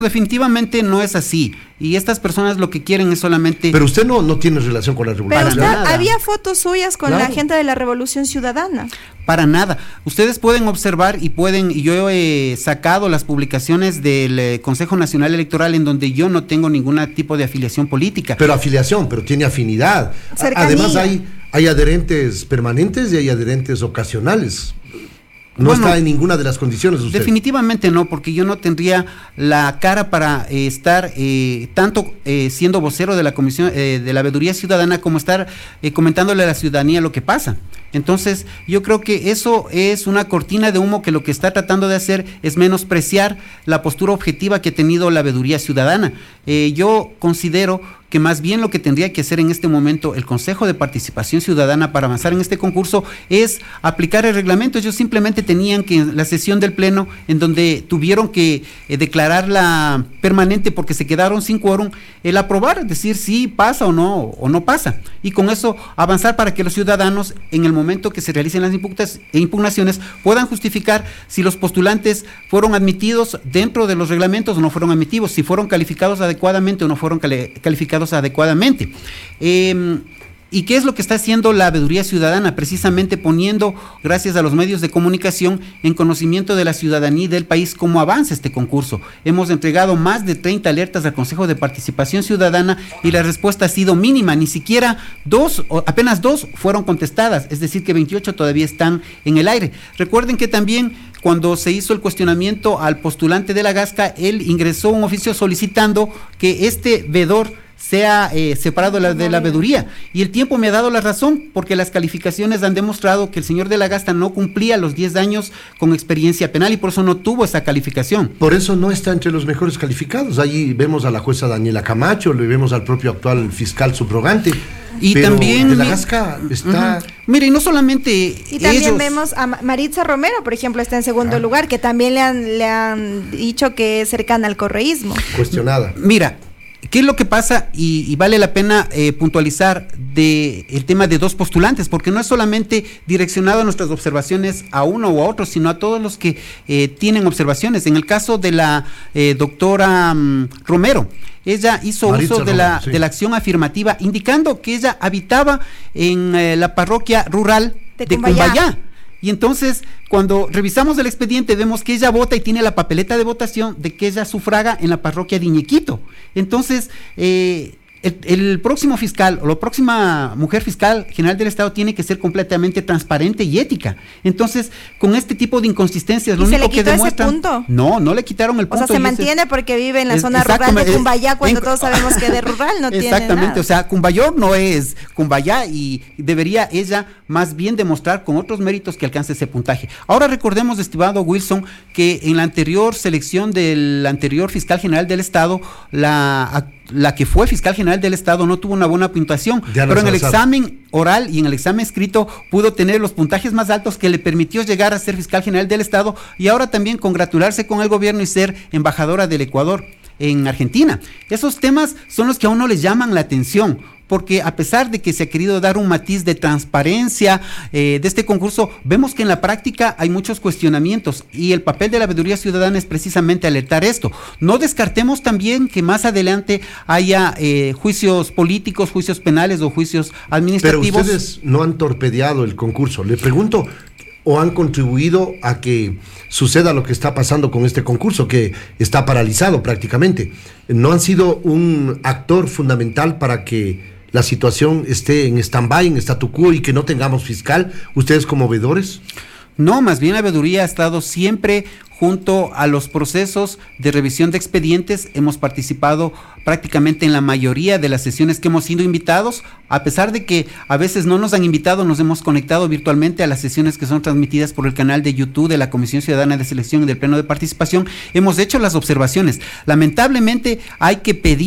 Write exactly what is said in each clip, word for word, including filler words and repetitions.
Definitivamente no es así, y estas personas lo que quieren es solamente... Pero usted no, no tiene relación con la Revolución Pero usted, Ciudadana. había fotos suyas con Claro. la gente de la Revolución Ciudadana. Para nada. Ustedes pueden observar y pueden, y yo he sacado las publicaciones del eh, Consejo Nacional Electoral en donde yo no tengo ningún tipo de afiliación política. Pero afiliación, pero tiene afinidad. Cercanía. Además hay, hay adherentes permanentes y hay adherentes ocasionales. No Bueno, está en ninguna de las condiciones usted. Definitivamente no, porque yo no tendría la cara para eh, estar eh, tanto eh, siendo vocero de la Comisión eh, de la Veeduría Ciudadana como estar eh, comentándole a la ciudadanía lo que pasa. Entonces, yo creo que eso es una cortina de humo que lo que está tratando de hacer es menospreciar la postura objetiva que ha tenido la Veeduría Ciudadana. Eh, yo considero que más bien lo que tendría que hacer en este momento el Consejo de Participación Ciudadana para avanzar en este concurso es aplicar el reglamento. Ellos simplemente tenían que en la sesión del Pleno, en donde tuvieron que eh, declararla permanente porque se quedaron sin quórum, el aprobar, decir si pasa o no, o no pasa. Y con eso avanzar para que los ciudadanos, en el momento que se realicen las impugnas, impugnaciones, puedan justificar si los postulantes fueron admitidos dentro de los reglamentos o no fueron admitidos, si fueron calificados adecuadamente o no fueron cali- calificados adecuadamente. Eh, ¿Y qué es lo que está haciendo la Veeduría Ciudadana? Precisamente poniendo, gracias a los medios de comunicación, en conocimiento de la ciudadanía y del país cómo avanza este concurso. Hemos entregado más de treinta alertas al Consejo de Participación Ciudadana y la respuesta ha sido mínima, ni siquiera dos, o apenas dos fueron contestadas, es decir que veintiocho todavía están en el aire. Recuerden que también cuando se hizo el cuestionamiento al postulante de la Gasca, él ingresó un oficio solicitando que este veedor sea eh, separado de la, de la veeduría, y el tiempo me ha dado la razón, porque las calificaciones han demostrado que el señor de la Gasta no cumplía los diez años con experiencia penal y por eso no tuvo esa calificación. Por eso no está entre los mejores calificados. Allí vemos a la jueza Daniela Camacho, le vemos al propio actual fiscal subrogante. Y pero también de la Gasca está... Uh-huh. Mire, y no solamente Y también ellos... vemos a Maritza Romero, por ejemplo, está en segundo Ah. lugar, que también le han, le han dicho que es cercana al correísmo. cuestionada. Mira, ¿qué es lo que pasa? Y, y vale la pena eh, puntualizar de el tema de dos postulantes, porque no es solamente direccionado a nuestras observaciones a uno o a otro, sino a todos los que eh, tienen observaciones. En el caso de la eh, doctora um, Romero, ella hizo Maritza uso de la, Romero, sí. de la acción afirmativa, indicando que ella habitaba en eh, la parroquia rural De de Cumbayá. Cumbayá. Y entonces, cuando revisamos el expediente, vemos que ella vota y tiene la papeleta de votación de que ella sufraga en la parroquia de Iñequito. Entonces, eh, el, el próximo fiscal o la próxima mujer fiscal general del Estado tiene que ser completamente transparente y ética. Entonces, con este tipo de inconsistencias, lo ¿Y se único le que quitó ese demuestran... punto? No, no le quitaron el O punto. sea, se y ese- mantiene porque vive en la Es- zona exacto, rural de es- Cumbayá, cuando en- todos sabemos que de rural no tiene Exactamente, nada. o sea, Cumbayá no es Cumbayá y debería ella más bien demostrar con otros méritos que alcance ese puntaje. Ahora recordemos, estimado Wilson, que en la anterior selección del anterior fiscal general del Estado, la, la que fue fiscal general del Estado no tuvo una buena puntuación, Diana pero en el Salazar. examen oral y en el examen escrito pudo tener los puntajes más altos que le permitió llegar a ser fiscal general del Estado y ahora también congratularse con el gobierno y ser embajadora del Ecuador en Argentina. Esos temas son los que a uno les llaman la atención, porque a pesar de que se ha querido dar un matiz de transparencia eh, de este concurso, vemos que en la práctica hay muchos cuestionamientos y el papel de la Veeduría Ciudadana es precisamente alertar esto. No descartemos también que más adelante haya eh, juicios políticos, juicios penales o juicios Pero administrativos. ustedes no han torpedeado el concurso. Le pregunto, ¿o han contribuido a que suceda lo que está pasando con este concurso, que está paralizado prácticamente? ¿No han sido un actor fundamental para que la situación esté en stand-by, en statu quo, y que no tengamos fiscal, ustedes como veedores? No, más bien la veeduría ha estado siempre junto a los procesos de revisión de expedientes. Hemos participado prácticamente en la mayoría de las sesiones que hemos sido invitados, a pesar de que a veces no nos han invitado, nos hemos conectado virtualmente a las sesiones que son transmitidas por el canal de YouTube de la Comisión Ciudadana de Selección y del Pleno de Participación. Hemos hecho las observaciones. Lamentablemente hay que pedir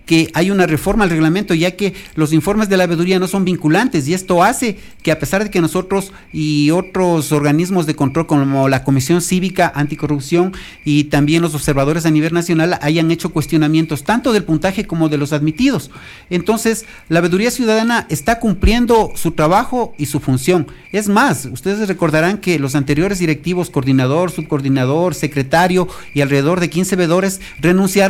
que hay una reforma al reglamento, ya que los informes de la veeduría no son vinculantes, y esto hace que, a pesar de que nosotros y otros organismos de control como la Comisión Cívica Anticorrupción y también los observadores a nivel nacional hayan hecho cuestionamientos tanto del puntaje como de los admitidos. Entonces, la veeduría ciudadana está cumpliendo su trabajo y su función. Es más, ustedes recordarán que los anteriores directivos, coordinador, subcoordinador, secretario y alrededor de quince veedores renunciaron